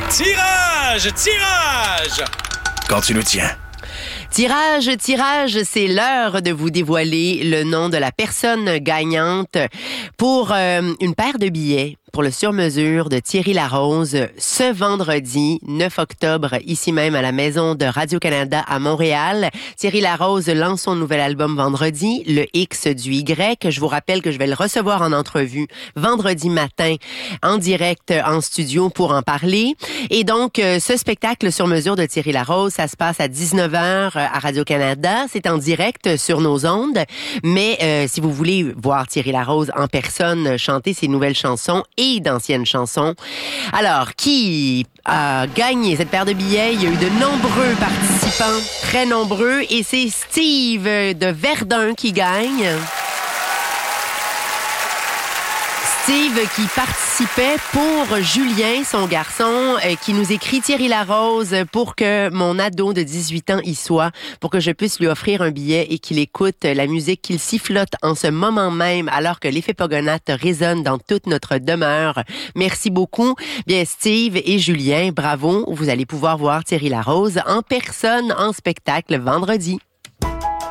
Tirage! Tirage! Quand tu nous tiens. Tirage, c'est l'heure de vous dévoiler le nom de la personne gagnante pour une paire de billets pour le sur-mesure de Thierry Larose ce vendredi 9 octobre, ici même à la Maison de Radio-Canada à Montréal. Thierry Larose lance son nouvel album vendredi, le X du Y. Je vous rappelle que je vais le recevoir en entrevue vendredi matin en direct en studio pour en parler. Et donc, ce spectacle sur-mesure de Thierry Larose, ça se passe à 19h à Radio-Canada. C'est en direct sur nos ondes. Mais si vous voulez voir Thierry Larose en personne chanter ses nouvelles chansons et d'anciennes chansons. Alors, qui a gagné cette paire de billets? Il y a eu de nombreux participants, très nombreux, et c'est Steve de Verdun qui gagne. Steve qui participait pour Julien, son garçon, qui nous écrit Thierry Larose pour que mon ado de 18 ans y soit, pour que je puisse lui offrir un billet et qu'il écoute la musique qu'il sifflote en ce moment même alors que l'effet Pogonate résonne dans toute notre demeure. Merci beaucoup. Bien, Steve et Julien, bravo. Vous allez pouvoir voir Thierry Larose en personne en spectacle vendredi.